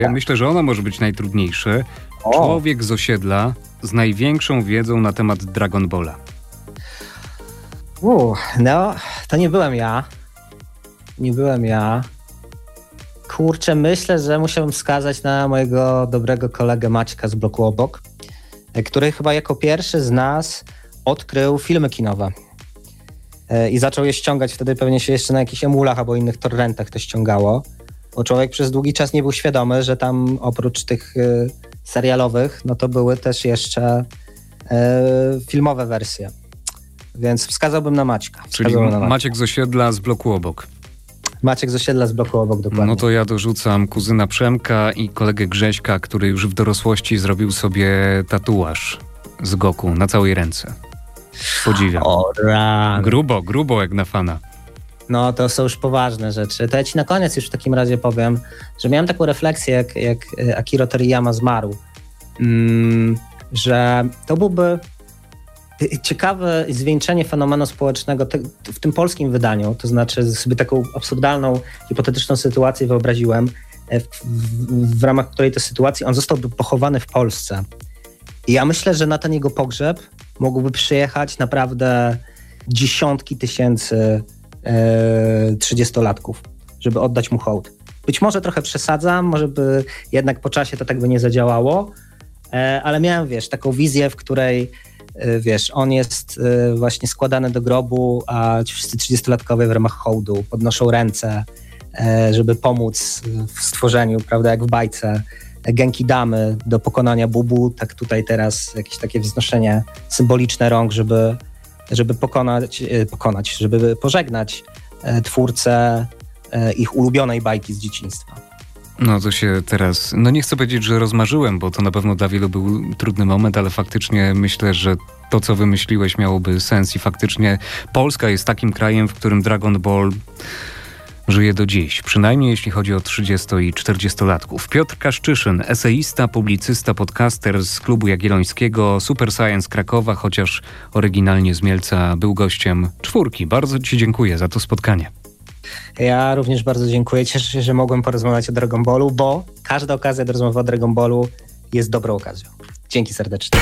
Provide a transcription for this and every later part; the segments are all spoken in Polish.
Ja myślę, że ono może być najtrudniejsze. Człowiek z osiedla z największą wiedzą na temat Dragon Balla. No, to nie byłem ja. Kurczę, myślę, że musiałbym wskazać na mojego dobrego kolegę Maćka z bloku obok, który chyba jako pierwszy z nas odkrył filmy kinowe. I zaczął je ściągać, wtedy pewnie się jeszcze na jakichś emulach albo innych torrentach to ściągało, bo człowiek przez długi czas nie był świadomy, że tam oprócz tych serialowych, no to były też jeszcze filmowe wersje. Więc wskazałbym na Maćka. Czyli Maciek z osiedla z bloku obok. Maciek z osiedla z bloku obok, dokładnie. No to ja dorzucam kuzyna Przemka i kolegę Grześka, który już w dorosłości zrobił sobie tatuaż z Goku na całej ręce. Podziwiam. Grubo jak na fana. No to są już poważne rzeczy. To ja ci na koniec już w takim razie powiem, że miałem taką refleksję, jak Akira Toriyama zmarł, że to byłby ciekawe zwieńczenie fenomenu społecznego w tym polskim wydaniu, to znaczy sobie taką absurdalną, hipotetyczną sytuację wyobraziłem, w ramach której tej sytuacji on zostałby pochowany w Polsce. I ja myślę, że na ten jego pogrzeb mogłyby przyjechać naprawdę dziesiątki tysięcy 30-latków, żeby oddać mu hołd. Być może trochę przesadzam, może by jednak po czasie to tak by nie zadziałało, ale miałem, taką wizję, w której on jest właśnie składany do grobu, a ci wszyscy 30-latkowie w ramach hołdu podnoszą ręce, żeby pomóc w stworzeniu, prawda, jak w bajce, Genki Damy do pokonania Bubu, tak tutaj teraz jakieś takie wznoszenie symboliczne rąk, żeby żeby pożegnać twórcę ich ulubionej bajki z dzieciństwa. No to się teraz, nie chcę powiedzieć, że rozmarzyłem, bo to na pewno dla wielu był trudny moment, ale faktycznie myślę, że to, co wymyśliłeś, miałoby sens i faktycznie Polska jest takim krajem, w którym Dragon Ball żyje do dziś, przynajmniej jeśli chodzi o 30- i 40-latków. Piotr Kaszczyszyn, eseista, publicysta, podcaster z Klubu Jagiellońskiego, Super Science Krakowa, chociaż oryginalnie z Mielca, był gościem Czwórki. Bardzo ci dziękuję za to spotkanie. Ja również bardzo dziękuję. Cieszę się, że mogłem porozmawiać o Dragon Ballu, bo każda okazja do rozmowy o Dragon Ballu jest dobrą okazją. Dzięki serdecznie.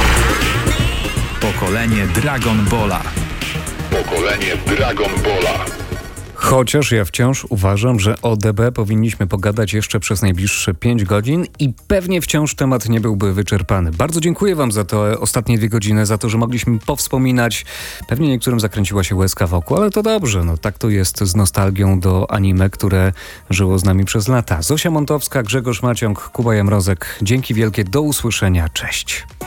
Pokolenie Dragon Balla. Pokolenie Dragon Balla. Chociaż ja wciąż uważam, że o DB powinniśmy pogadać jeszcze przez najbliższe 5 godzin i pewnie wciąż temat nie byłby wyczerpany. Bardzo dziękuję wam za te ostatnie 2 godziny, za to, że mogliśmy powspominać. Pewnie niektórym zakręciła się łezka wokół, ale to dobrze. Tak to jest z nostalgią do anime, które żyło z nami przez lata. Zosia Montowska, Grzegorz Maciąg, Kuba Jamrozek. Dzięki wielkie, do usłyszenia. Cześć.